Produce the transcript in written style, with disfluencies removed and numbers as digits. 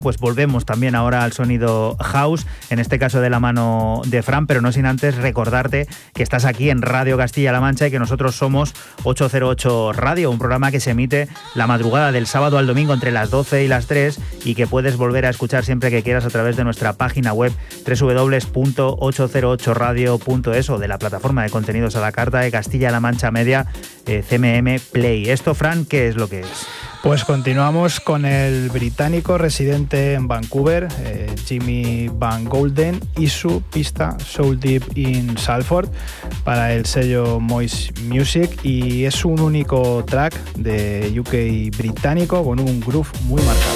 Pues volvemos también ahora al sonido house, en este caso de la mano de Fran, pero no sin antes recordarte que estás aquí en Radio Castilla-La Mancha y que nosotros somos 808 Radio, un programa que se emite la madrugada del sábado al domingo entre las 12 y las 3 y que puedes volver a escuchar siempre que quieras a través de nuestra página web www.808radio.es o de la plataforma de contenidos a la carta de Castilla-La Mancha Media, CMM Play. Esto, Fran, ¿qué es lo que es? Pues continuamos con el británico residente en Vancouver, Jimmy Van Golden, y su pista Soul Deep in Salford para el sello Moist Music, y es un único track de UK británico con un groove muy marcado.